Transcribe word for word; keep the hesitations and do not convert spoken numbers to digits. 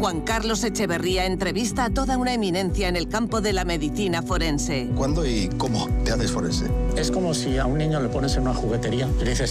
Juan Carlos Echeverría entrevista a toda una eminencia en el campo de la medicina forense. ¿Cuándo y cómo te haces forense? Es como si a un niño le pones en una juguetería y le dices,